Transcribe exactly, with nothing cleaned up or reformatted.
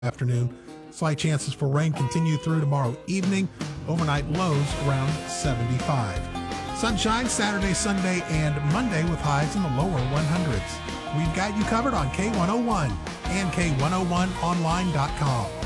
afternoon. Slight chances for rain continue through tomorrow evening. Overnight lows around seventy-five. Sunshine Saturday, Sunday, and Monday with highs in the lower hundreds. We've got you covered on K one oh one and K one oh one online dot com.